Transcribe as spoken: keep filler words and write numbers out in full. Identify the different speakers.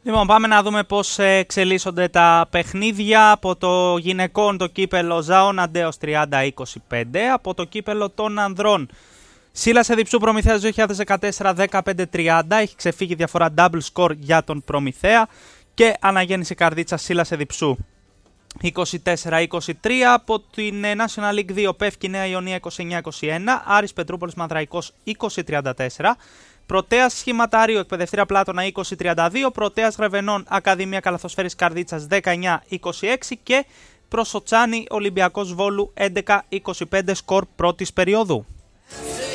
Speaker 1: Λοιπόν, πάμε να δούμε πώς εξελίσσονται τα παιχνίδια. Από το γυναικών το κύπελο Ζαών Αντέος τριάντα είκοσι πέντε. Από το κύπελο των ανδρών Σίλας Εδιψού Προμηθέας δύο χιλιάδες δεκατέσσερα δεκαπέντε τριάντα. Έχει ξεφύγει διαφορά double score για τον Προμηθέα. Και Αναγέννηση Καρδίτσα Σίλας Εδιψού είκοσι τέσσερα είκοσι τρία. Από την National League δύο Πεύκη Νέα Ιωνία είκοσι εννέα είκοσι ένα. Άρης Πετρούπολης Μανδραϊκός είκοσι τριάντα τέσσερα. Πρωτέας Σχηματάριο Εκπαιδευτήρα Πλάτωνα είκοσι τριάντα δύο. Πρωτέας Γρεβενών Ακαδημία Καλαθοσφαίρης Καρδίτσας δεκαεννέα είκοσι έξι. Και Προσοτσάνη Ολυμπιακός Βόλου έντεκα είκοσι πέντε σκορ πρώτης περίοδου.